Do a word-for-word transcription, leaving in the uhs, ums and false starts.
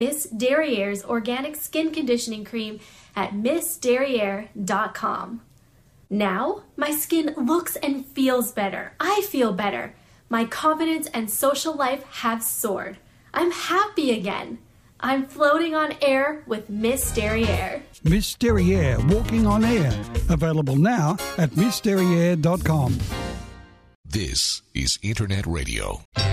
Miss Derriere's Organic Skin Conditioning Cream at miss derriere dot com. Now, my skin looks and feels better. I feel better. My confidence and social life have soared. I'm happy again. I'm floating on air with Miss Derriere. Miss Derriere, walking on air. Available now at miss derriere dot com. This is Internet Radio.